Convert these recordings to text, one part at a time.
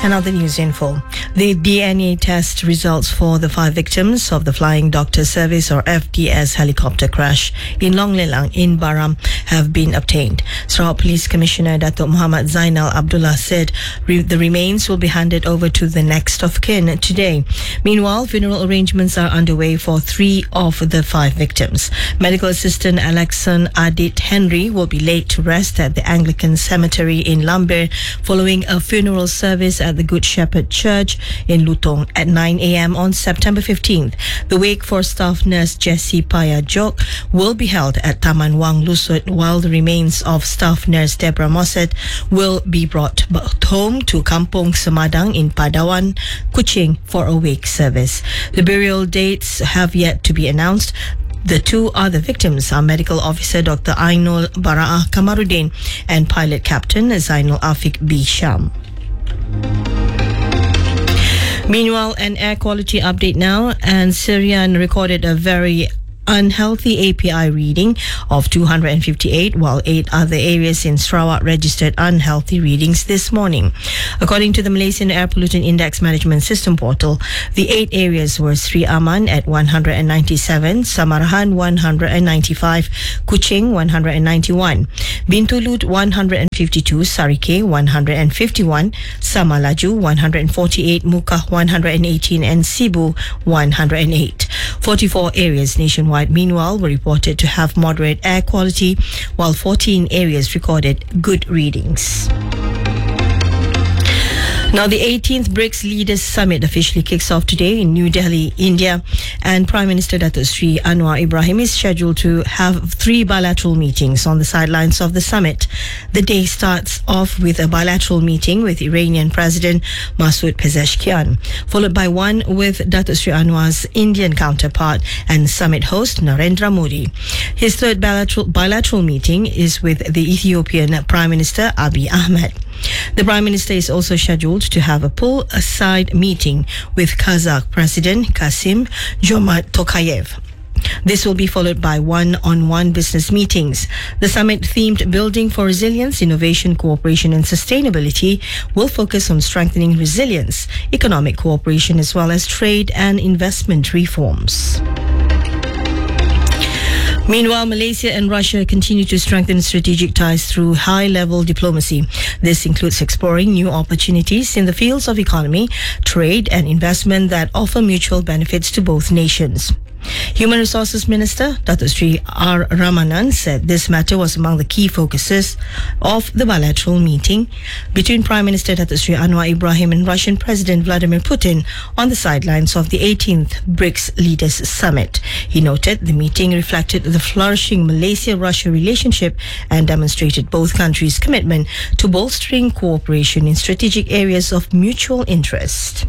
And other news info. The DNA test results for the 5 victims of the Flying Doctor Service or FDS helicopter crash in Long Lelang in Baram have been obtained. Sarawak Police Commissioner Datuk Muhammad Zainal Abdullah said the remains will be handed over to the next of kin today. Meanwhile, funeral arrangements are underway for 3 of the 5 victims. Medical Assistant Alexon Adit Henry will be laid to rest at the Anglican Cemetery in Lambir following a funeral service at the Good Shepherd Church in Lutong at 9 a.m. on September 15th. The wake for staff nurse Jessie Paya Jok will be held at Taman Wang Lusut, while the remains of staff nurse Deborah Mosset will be brought home to Kampung Semadang in Padawan, Kuching for a wake service. The burial dates have yet to be announced. The 2 other victims are Medical Officer Dr. Ainul Bara'ah Kamaruddin and Pilot Captain Zainul Afiq B. Sham. Meanwhile, an air quality update now, and Syrian recorded a very unhealthy API reading of 258, while 8 other areas in Sarawak registered unhealthy readings this morning. According to the Malaysian Air Pollutant Index Management System portal, the 8 areas were Sri Aman at 197, Samarahan 195, Kuching 191, Bintulut 152, Sarike 151, Samalaju 148, Mukah 118 and Cebu 108. 44 areas nationwide meanwhile were reported to have moderate air quality, while 14 areas recorded good readings. Now, the 18th BRICS Leaders Summit officially kicks off today in New Delhi, India, and Prime Minister Datuk Sri Anwar Ibrahim is scheduled to have 3 bilateral meetings on the sidelines of the summit. The day starts off with a bilateral meeting with Iranian President Masoud Pezeshkian, followed by one with Datuk Sri Anwar's Indian counterpart and summit host Narendra Modi. His third bilateral meeting is with the Ethiopian Prime Minister Abiy Ahmed. The Prime Minister is also scheduled to have a pull-aside meeting with Kazakh President Kasim Jomart Tokayev. This will be followed by one-on-one business meetings. The summit-themed Building for Resilience, Innovation, Cooperation and Sustainability will focus on strengthening resilience, economic cooperation as well as trade and investment reforms. Meanwhile, Malaysia and Russia continue to strengthen strategic ties through high-level diplomacy. This includes exploring new opportunities in the fields of economy, trade and investment that offer mutual benefits to both nations. Human Resources Minister Datuk Sri R. Ramanan said this matter was among the key focuses of the bilateral meeting between Prime Minister Datuk Sri Anwar Ibrahim and Russian President Vladimir Putin on the sidelines of the 18th BRICS Leaders Summit. He noted the meeting reflected the flourishing Malaysia-Russia relationship and demonstrated both countries' commitment to bolstering cooperation in strategic areas of mutual interest.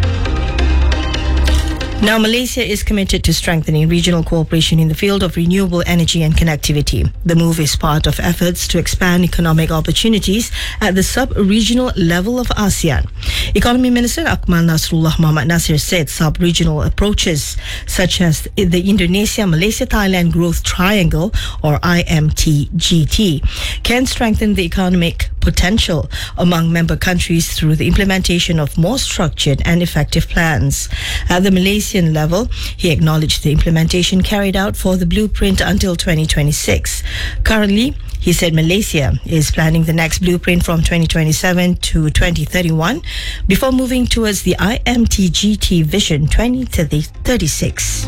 Now, Malaysia is committed to strengthening regional cooperation in the field of renewable energy and connectivity. The move is part of efforts to expand economic opportunities at the sub-regional level of ASEAN. Economy Minister Akmal Nasrullah Muhammad Nasir said sub-regional approaches such as the Indonesia-Malaysia-Thailand Growth Triangle or IMTGT can strengthen the economic potential among member countries through the implementation of more structured and effective plans. At the Malaysian level, he acknowledged the implementation carried out for the blueprint until 2026. Currently, he said Malaysia is planning the next blueprint from 2027 to 2031 before moving towards the IMTGT Vision 2036.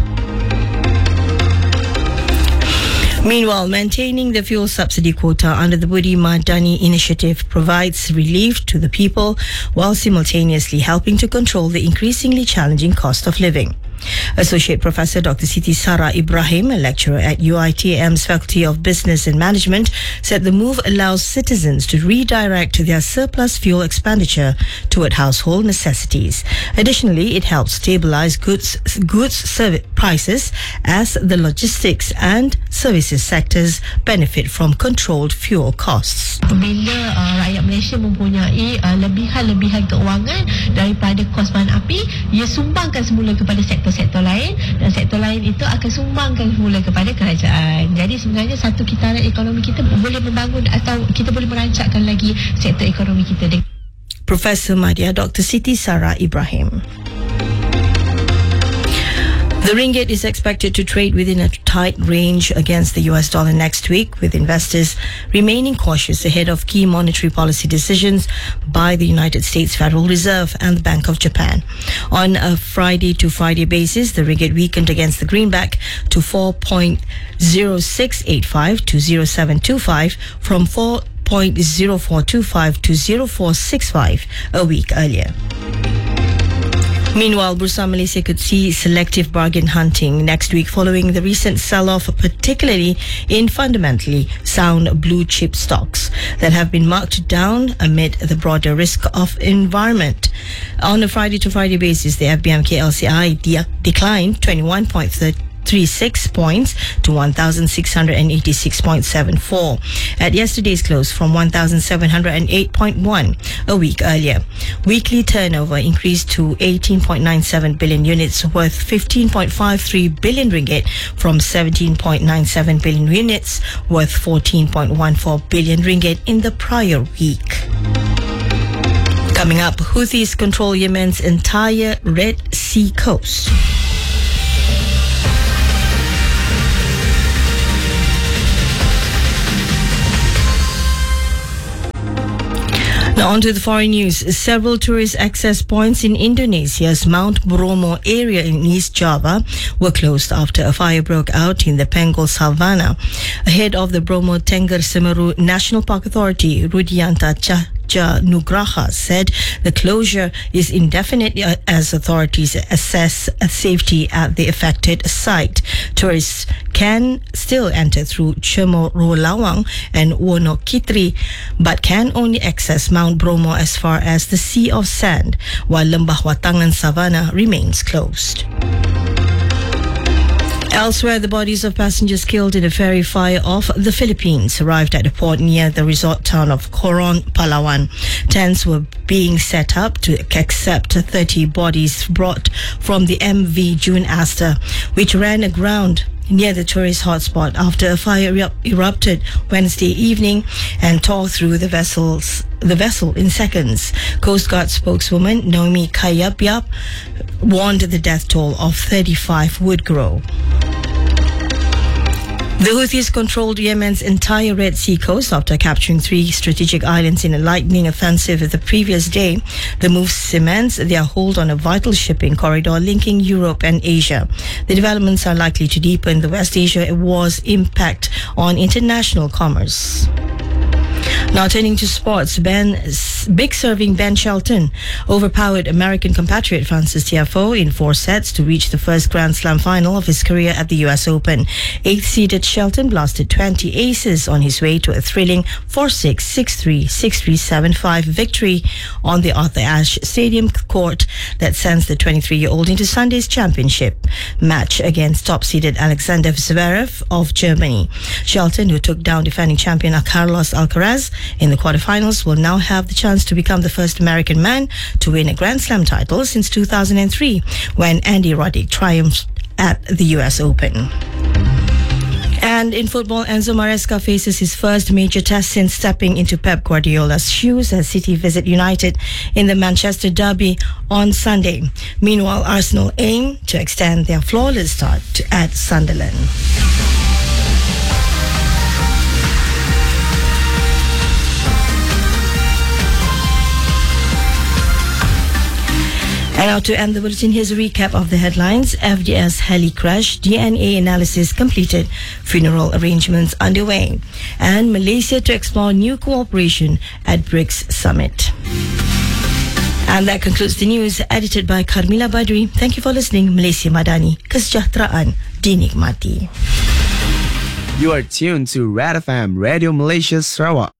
Meanwhile, maintaining the fuel subsidy quota under the Budi Madani initiative provides relief to the people while simultaneously helping to control the increasingly challenging cost of living. Associate Professor Dr. Siti Sarah Ibrahim, a lecturer at UiTM's Faculty of Business and Management, said the move allows citizens to redirect their surplus fuel expenditure toward household necessities. Additionally, it helps stabilize goods service prices as the logistics and services sectors benefit from controlled fuel costs. Bila rakyat Malaysia mempunyai lebihan-lebihan keuangan daripada kos bahan api, ia sumbangkan semula kepada sektor-sektor lain dan sektor lain itu akan sumbangkan semula kepada kerajaan. Jadi sebenarnya satu kitaran ekonomi kita boleh membangun atau kita boleh merancangkan lagi sektor ekonomi kita. Professor Madya Dr. Siti Sarah Ibrahim. The ringgit is expected to trade within a tight range against the US dollar next week, with investors remaining cautious ahead of key monetary policy decisions by the United States Federal Reserve and the Bank of Japan. On a Friday to Friday basis, the ringgit weakened against the greenback to 4.0685 to 0725 from 4.0425 to 0465 a week earlier. Meanwhile, Bursa Malaysia could see selective bargain hunting next week following the recent sell-off, particularly in fundamentally sound blue chip stocks that have been marked down amid the broader risk of environment. On a Friday to Friday basis, the FBMK LCI declined 21.36 points to 1,686.74 at yesterday's close from 1,708.1 a week earlier. Weekly turnover increased to 18.97 billion units, worth 15.53 billion ringgit from 17.97 billion units, worth 14.14 billion ringgit in the prior week. Coming up, Houthis control Yemen's entire Red Sea coast. Now on to the foreign news. Several tourist access points in Indonesia's Mount Bromo area in East Java were closed after a fire broke out in the Penggol Savannah. Ahead of the Bromo Tengger Semeru National Park Authority, Rudianta Nugraha said the closure is indefinite as authorities assess safety at the affected site. Tourists can still enter through Cemoro and Wonokitri, but can only access Mount Bromo as far as the Sea of Sand, while Lembah Watangan Savannah remains closed. Elsewhere, the bodies of passengers killed in a ferry fire off the Philippines arrived at a port near the resort town of Coron, Palawan. Tents were being set up to accept 30 bodies brought from the MV June Aster, which ran aground near the tourist hotspot after a fire erupted Wednesday evening and tore through the vessel in seconds. Coast Guard spokeswoman Naomi Kayabyab warned the death toll of 35 would grow. The Houthis controlled Yemen's entire Red Sea coast after capturing 3 strategic islands in a lightning offensive the previous day. The move cements their hold on a vital shipping corridor linking Europe and Asia. The developments are likely to deepen the West Asia war's impact on international commerce. Now turning to sports, big serving Ben Shelton overpowered American compatriot Francis Tiafoe in 4 sets to reach the first Grand Slam final of his career at the US Open. 8th-seeded Shelton blasted 20 aces on his way to a thrilling 4-6, 6-3, 6-3, 7-5 victory on the Arthur Ashe Stadium court that sends the 23-year-old into Sunday's championship match against top-seeded Alexander Zverev of Germany. Shelton, who took down defending champion Carlos Alcaraz in the quarterfinals, will now have the chance to become the first American man to win a Grand Slam title since 2003, when Andy Roddick triumphed at the US Open. And in football, Enzo Maresca faces his first major test since stepping into Pep Guardiola's shoes as City visit United in the Manchester derby on Sunday. Meanwhile, Arsenal aim to extend their flawless start at Sunderland. And now to end the bulletin, here's a recap of the headlines. FDS heli crash, DNA analysis completed, funeral arrangements underway. And Malaysia to explore new cooperation at BRICS Summit. And that concludes the news, edited by Carmila Badri. Thank you for listening. Malaysia Madani, kesejahteraan dinikmati. You are tuned to Red FM Radio Malaysia Sarawak.